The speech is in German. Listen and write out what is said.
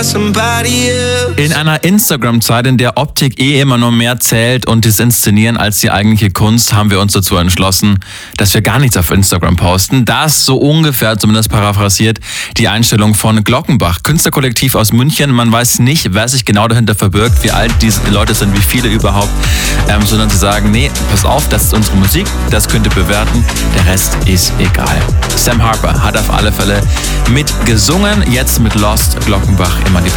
somebody else. In einer Instagram-Zeit, in der Optik immer nur mehr zählt und das Inszenieren als die eigentliche Kunst, haben wir uns dazu entschlossen, dass wir gar nichts auf Instagram posten. Das so ungefähr, zumindest paraphrasiert, die Einstellung von Glockenbach, Künstlerkollektiv aus München. Man weiß nicht, wer sich genau dahinter verbirgt, wie alt diese Leute sind, wie viele überhaupt, sondern sie sagen, nee, pass auf, das ist unsere Musik, das könnt ihr bewerten, der Rest ist egal. Sam Harper hat auf alle Fälle mitgesungen, jetzt mit Lost, Glockenbach immer die